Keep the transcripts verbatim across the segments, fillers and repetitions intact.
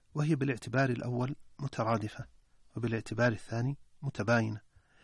وهي بالاعتبار الأول مترادفة، وبالاعتبار الثاني متباينة.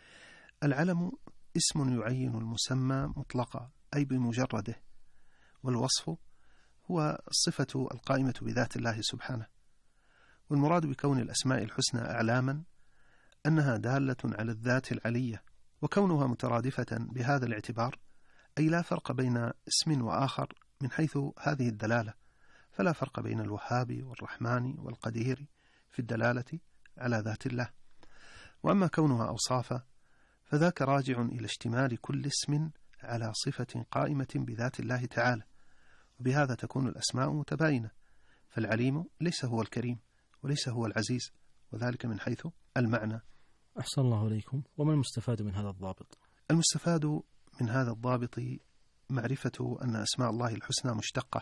العلم اسم يعين المسمى مطلقا أي بمجرده، والوصف هو الصفة القائمة بذات الله سبحانه. والمراد بكون الأسماء الحسنى أعلاما أنها دالة على الذات العلية، وكونها مترادفة بهذا الاعتبار أي لا فرق بين اسم وآخر من حيث هذه الدلالة، فلا فرق بين الوهاب والرحمن والقدير في الدلالة على ذات الله. وأما كونها أوصافا فذاك راجع إلى اشتمال كل اسم على صفة قائمة بذات الله تعالى، وبهذا تكون الأسماء متباينة، فالعليم ليس هو الكريم وليس هو العزيز، وذلك من حيث المعنى. أحسن الله عليكم. وما المستفاد من هذا الضابط؟ المستفاد من هذا الضابط معرفة أن أسماء الله الحسنى مشتقة،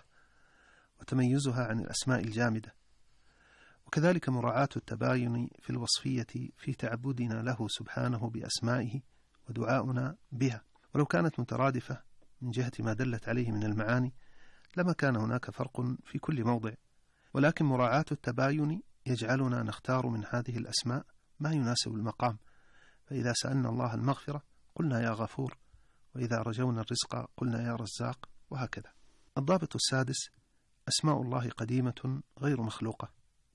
وتميزها عن الأسماء الجامدة، وكذلك مراعاة التباين في الوصفية في تعبدنا له سبحانه بأسمائه ودعاؤنا بها. ولو كانت مترادفة من جهة ما دلت عليه من المعاني لما كان هناك فرق في كل موضع، ولكن مراعاة التباين يجعلنا نختار من هذه الأسماء ما يناسب المقام. فإذا سألنا الله المغفرة قلنا يا غفور، وإذا رجونا الرزق قلنا يا رزاق، وهكذا. الضابط السادس: أسماء الله قديمة غير مخلوقة،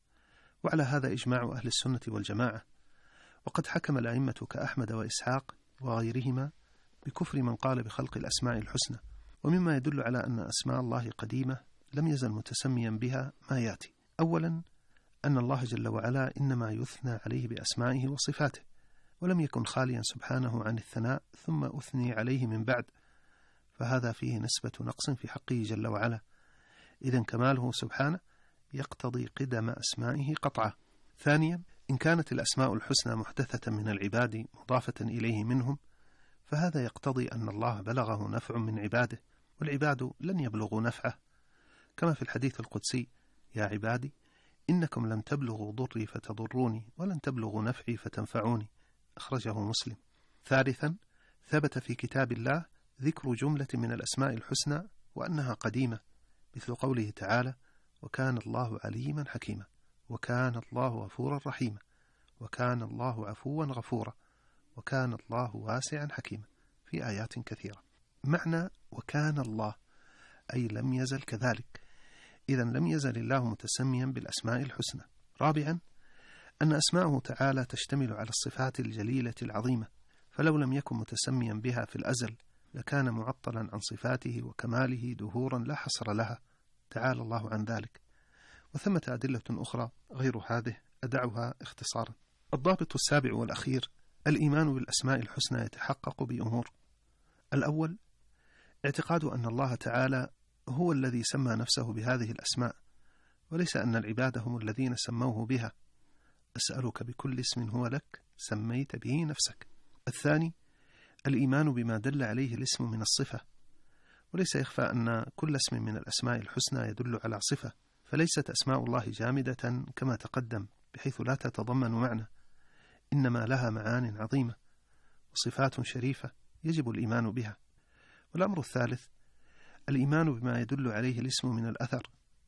وعلى هذا إجماع أهل السنة والجماعة. وقد حكم الأئمة كأحمد وإسحاق وغيرهما بكفر من قال بخلق الأسماء الحسنى. ومما يدل على أن أسماء الله قديمة لم يزل متسميا بها ما يأتي. أولا أن الله جل وعلا إنما يثنى عليه بأسمائه وصفاته، ولم يكن خاليا سبحانه عن الثناء ثم أثني عليه من بعد، فهذا فيه نسبة نقص في حقه جل وعلا. إذن كماله سبحانه يقتضي قدم أسمائه قطعا. ثانيا إن كانت الأسماء الحسنى محدثة من العباد مضافة إليه منهم، فهذا يقتضي أن الله بلغه نفع من عباده، والعباد لن يبلغوا نفعه، كما في الحديث القدسي: يا عبادي إنكم لن تبلغوا ضري فتضروني ولن تبلغوا نفعي فتنفعوني، أخرجه مسلم. ثالثا ثبت في كتاب الله ذكر جملة من الأسماء الحسنى وأنها قديمة، مثل قوله تعالى: وكان الله عليما حكيما، وكان الله غفورا رحيما، وكان الله عفوا غفورا، وكان الله واسعا حكيما، في آيات كثيرة. معنى وكان الله أي لم يزل كذلك، إذن لم يزل الله متسميا بالأسماء الحسنى. رابعا أن أسماءه تعالى تشتمل على الصفات الجليلة العظيمة، فلو لم يكن متسميا بها في الأزل لكان معطلا عن صفاته وكماله دهورا لا حصر لها، تعالى الله عن ذلك. وثمة أدلة أخرى غير هذه أدعها اختصارا. الضابط السابع والأخير: الإيمان بالأسماء الحسنى يتحقق بأمور. الأول اعتقاد أن الله تعالى هو الذي سمى نفسه بهذه الأسماء، وليس أن العباد هم الذين سموه بها. أسألك بكل اسم هو لك سميت به نفسك. الثاني الإيمان بما دل عليه الاسم من الصفة، وليس يخفى أن كل اسم من الأسماء الحسنى يدل على صفة، فليست أسماء الله جامدة كما تقدم بحيث لا تتضمن معنى، إنما لها معان عظيمة وصفات شريفة يجب الإيمان بها. والأمر الثالث الإيمان بما يدل عليه الاسم من الأثر،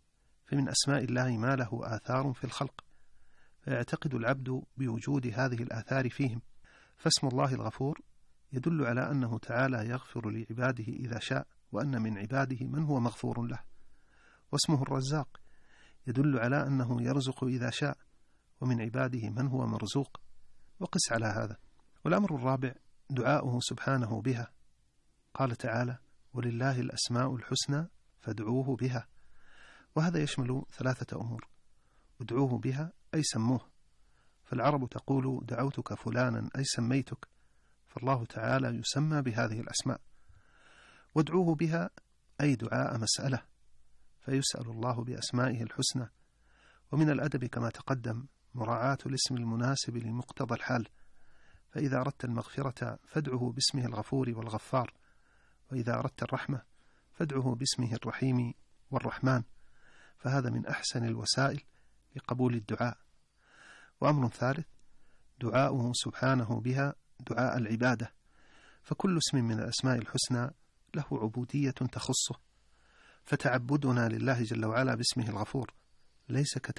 فمن أسماء الله ما له آثار في الخلق، فيعتقد العبد بوجود هذه الآثار فيهم. فاسم الله الغفور يدل على أنه تعالى يغفر لعباده إذا شاء، وأن من عباده من هو مغفور له. واسمه الرزاق يدل على أنه يرزق إذا شاء، ومن عباده من هو مرزوق، وقس على هذا. والأمر الرابع دعاؤه سبحانه بها، قال تعالى: ولله الأسماء الحسنى فادعوه بها، وهذا يشمل ثلاثة أمور: ادعوه بها أي سموه، فالعرب تقول دعوتك فلانا أي سميتك، فالله تعالى يسمى بهذه الأسماء. وادعوه بها أي دعاء مسألة، فيسأل الله بأسمائه الحسنى. ومن الأدب كما تقدم مراعاة الاسم المناسب لمقتضى الحال، فإذا أردت المغفرة فادعه باسمه الغفور والغفار، وإذا أردت الرحمة فادعه باسمه الرحيم والرحمن، فهذا من أحسن الوسائل لقبول الدعاء. وأمر ثالث دعاؤه سبحانه بها دعاء العبادة، فكل اسم من الأسماء الحسنى له عبودية تخصه، فتعبدنا لله جل وعلا باسمه الغفور ليس